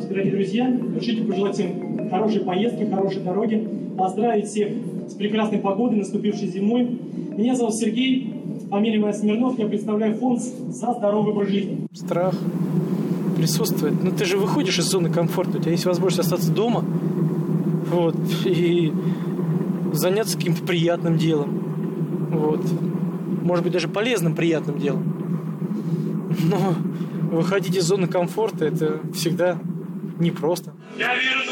дорогие друзья, решите пожелать им хорошей поездки, хорошей дороги, поздравить всех с прекрасной погодой, наступившей зимой. Меня зовут Сергей, фамилия моя Смирнов, я представляю фонд «За здоровый образ жизни». Страх присутствует. Но ты же выходишь из зоны комфорта, у тебя есть возможность остаться дома, вот, и заняться каким-то приятным делом. Вот. Может быть, даже полезным, приятным делом. Но выходить из зоны комфорта — это всегда непросто.